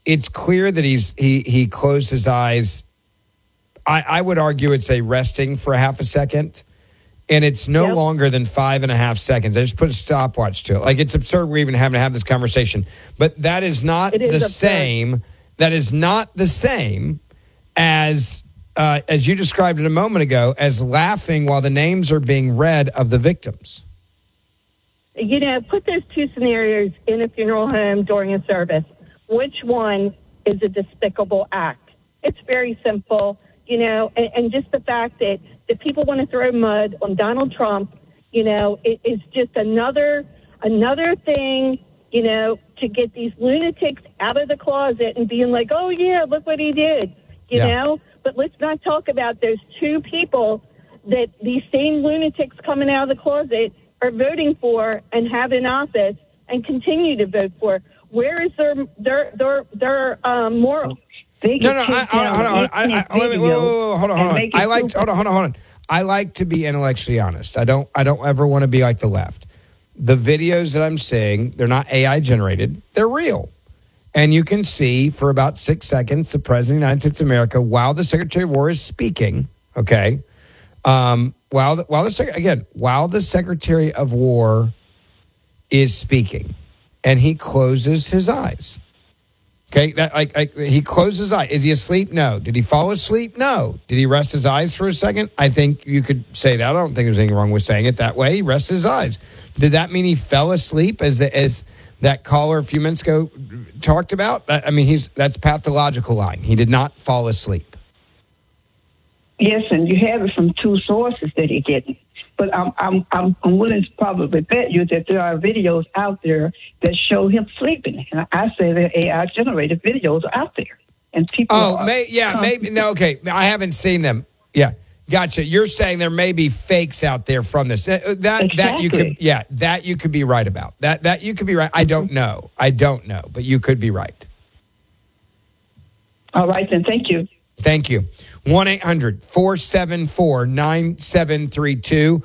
it's clear that he closed his eyes. I would argue it's a resting for a half a second. And it's no longer than 5.5 seconds. I just put a stopwatch to it. Like, it's absurd we're even having to have this conversation. But that is not the same. That is not the same as you described it a moment ago, as laughing while the names are being read of the victims. You know, put those two scenarios in a funeral home during a service. Which one is a despicable act? It's very simple, you know, and just the fact that people want to throw mud on Donald Trump, you know, it is just another thing, you know, to get these lunatics out of the closet and being like, oh, yeah, look what he did, you know. But let's not talk about those two people that these same lunatics coming out of the closet are voting for and have in office and continue to vote for. Where is their moral? Hold on. I like to be intellectually honest. I don't ever want to be like the left. The videos that I'm seeing, they're not AI generated. They're real. And you can see for about 6 seconds the President of the United States of America, while the Secretary of War is speaking, okay? While the Secretary of War is speaking, and he closes his eyes. Okay, he closed his eyes. Is he asleep? No. Did he fall asleep? No. Did he rest his eyes for a second? I think you could say that. I don't think there's anything wrong with saying it that way. He rested his eyes. Did that mean he fell asleep, as that caller a few minutes ago talked about? I mean, that's pathological lying. He did not fall asleep. Yes, and you have it from two sources that he didn't. But I'm willing to probably bet you that there are videos out there that show him sleeping. And I say that AI generated videos are out there, and people. Maybe no. Okay, I haven't seen them. Yeah, gotcha. You're saying there may be fakes out there from this. That you could be right about. That you could be right. I don't know, but you could be right. All right, then. Thank you. Thank you. 1-800-474-9732.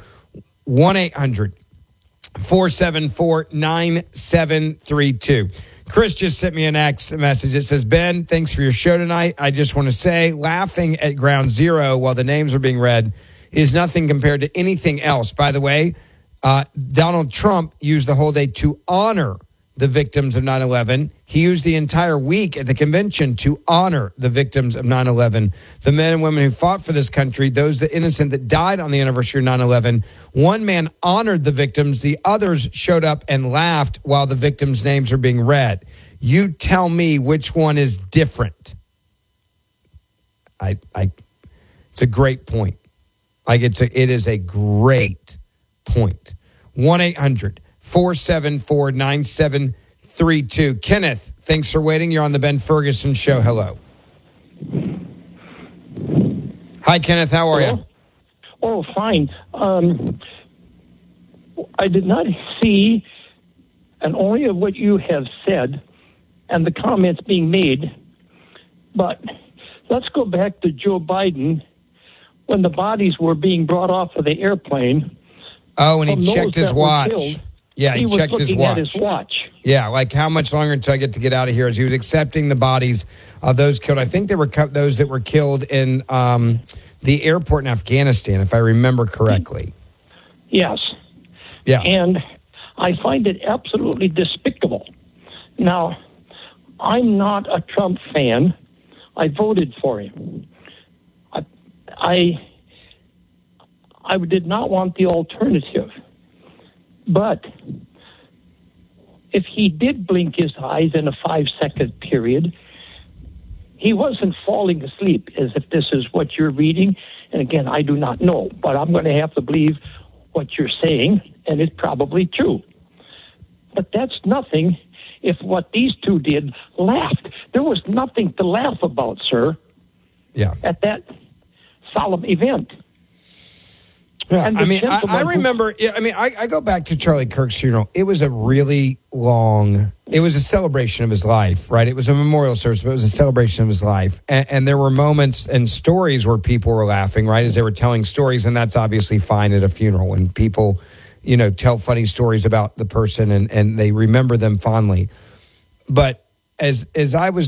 1-800-474-9732. Chris just sent me an X message. It says, Ben, thanks for your show tonight. I just want to say, laughing at ground zero while the names are being read is nothing compared to anything else. By the way, Donald Trump used the whole day to honor the victims of 9/11. He used the entire week at the convention to honor the victims of 9/11, the men and women who fought for this country, those that innocent that died on the anniversary of 9/11. One man honored the victims. The others showed up and laughed while the victims' names are being read. You tell me which one is different. It's a great point. It is a great point. 1-800-474-9732. Kenneth, thanks for waiting. You're on the Ben Ferguson Show. Hello. Hi, Kenneth. How are you? Oh, fine. I did not see, and only of what you have said and the comments being made, but let's go back to Joe Biden when the bodies were being brought off of the airplane. Oh, and he checked his watch. Yeah, he checked his watch. At his watch. Yeah, like how much longer until I get out of here? As he was accepting the bodies of those killed. I think they were those that were killed in the airport in Afghanistan, if I remember correctly. Yes. Yeah. And I find it absolutely despicable. Now, I'm not a Trump fan. I voted for him. I did not want the alternative. But if he did blink his eyes in a 5-second period, he wasn't falling asleep, as if this is what you're reading. And again, I do not know, but I'm going to have to believe what you're saying, and it's probably true. But that's nothing if what these two did laughed. There was nothing to laugh about, sir. Yeah. At that solemn event. Yeah, I mean, I remember, I go back to Charlie Kirk's funeral. It was a really long, it was a celebration of his life, right? It was a memorial service, but it was a celebration of his life. And there were moments and stories where people were laughing, right, as they were telling stories. And that's obviously fine at a funeral when people, tell funny stories about the person and they remember them fondly. But as I was